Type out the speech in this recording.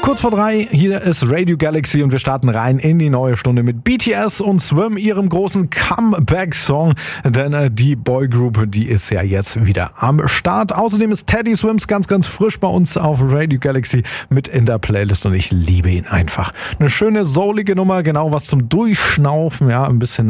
Kurz vor 3, hier ist Radio Galaxy und wir starten rein in die neue Stunde mit BTS und Swim, ihrem großen Comeback-Song, denn die Boygroup, die ist ja jetzt wieder am Start. Außerdem ist Teddy Swims ganz frisch bei uns auf Radio Galaxy mit in der Playlist und ich liebe ihn einfach. Eine schöne soulige Nummer, genau was zum Durchschnaufen, ja, ein bisschen